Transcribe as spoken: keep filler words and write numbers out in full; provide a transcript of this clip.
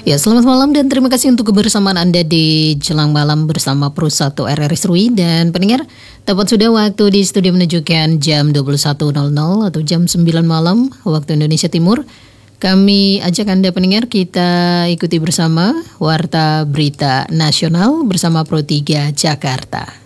Ya, selamat malam dan terima kasih untuk kebersamaan Anda di Jelang Malam bersama Pro satu R R I Serui. Dan pendengar, tepat sudah waktu di studio menunjukkan jam dua puluh satu nol nol atau jam sembilan malam waktu Indonesia Timur. Kami ajak Anda pendengar kita ikuti bersama Warta Berita Nasional bersama Pro tiga Jakarta.